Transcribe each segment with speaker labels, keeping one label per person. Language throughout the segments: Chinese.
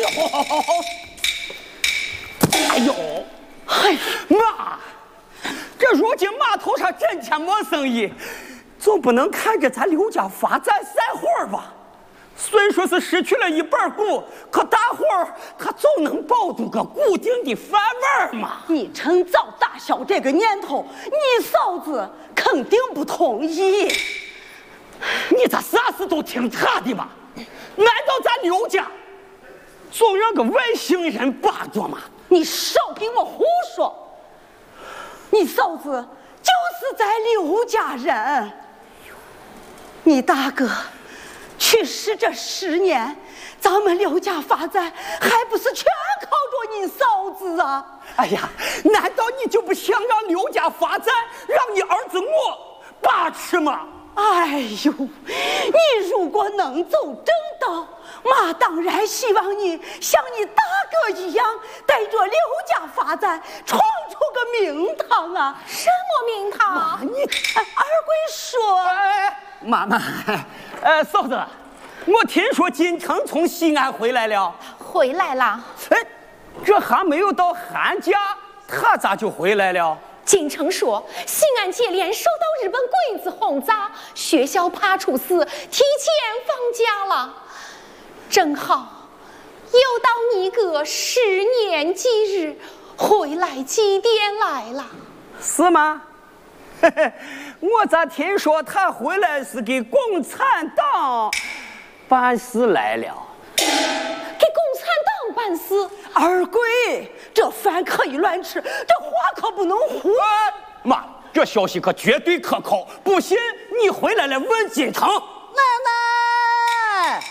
Speaker 1: 哎呦，
Speaker 2: 哎，
Speaker 1: 妈，这如今码头上挣钱没生意，总不能看着咱刘家发展散伙吧？虽说是失去了一半股，可大伙儿他总能保住个固定的饭碗嘛。
Speaker 2: 你趁早打消这个念头，你嫂子肯定不同意。
Speaker 1: 你咋啥事都听他的嘛？难道咱刘家总让个外星人把着吗？
Speaker 2: 你少给我胡说！你嫂子就是咱刘家人。你大哥去世这10年，咱们刘家发展还不是全靠着你嫂子啊！
Speaker 1: 哎呀，难道你就不想让刘家发展，让你儿子我把持吗？
Speaker 2: 哎呦，你如果能走正道，妈当然希望你像你大哥一样，带着刘家发展，闯出个名堂啊！
Speaker 3: 什么名堂？
Speaker 1: 妈，你
Speaker 2: 二贵说，
Speaker 1: 妈妈，嫂子，我听说金城从西安回来了。
Speaker 3: 回来了。
Speaker 1: 这还没有到寒假，他咋就回来了？
Speaker 3: 金城说，西安接连受到日本鬼子轰炸，学校怕出事，提前放假了。正好又到你个10年忌日，回来祭奠来了。
Speaker 1: 是吗？我咋听说他回来是给共产党办事来了？
Speaker 3: 给共产党办事？
Speaker 2: 二贵，这饭可以乱吃，这话可不能胡。
Speaker 1: 妈，这消息可绝对可靠，不信你回来了问金城。
Speaker 4: 奶奶，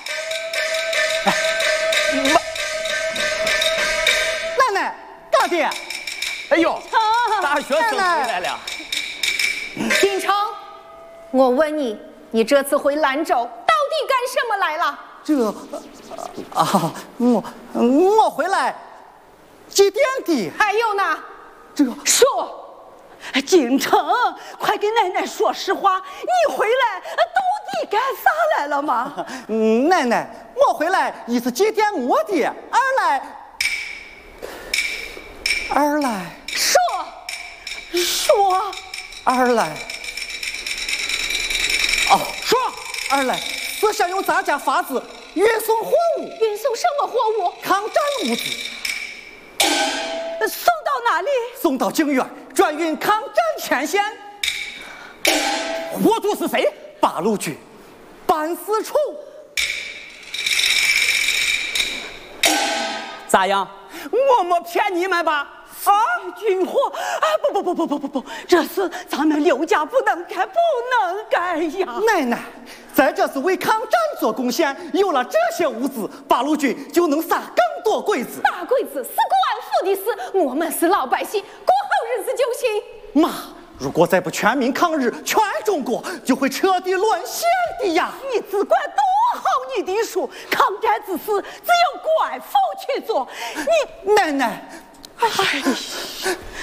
Speaker 4: 奶奶，干爹！
Speaker 1: 哎呦，大学生回来了。
Speaker 3: 金城，我问你，你这次回兰州到底干什么来了？
Speaker 4: 我回来祭奠的。
Speaker 3: 还有呢？
Speaker 2: 说，金城，快给奶奶说实话，你回来到底干啥来了吗？
Speaker 4: 奶奶，我回来一是祭奠我爹，二来
Speaker 2: 说，
Speaker 4: 二来是想用咱家法子运送货物。
Speaker 3: 运送什么货物？
Speaker 4: 抗战物资。
Speaker 2: 送到哪里？
Speaker 4: 送到靖远，转运抗战前线。
Speaker 1: 活主是谁？
Speaker 4: 八路军办事处。
Speaker 1: 咋样？我没骗你们吧？
Speaker 2: 军火不，这事咱们刘家不能干呀！
Speaker 4: 奶奶，咱这是为抗战做贡献，有了这些物资，八路军就能杀更多鬼子。
Speaker 3: 打鬼子是官府的事，我们是老百姓，过好日子就行。
Speaker 4: 妈，如果再不全民抗日，全中国就会彻底沦陷的呀！
Speaker 2: 你只管读好你的书，抗战之事只有官府去做。
Speaker 4: 奶奶，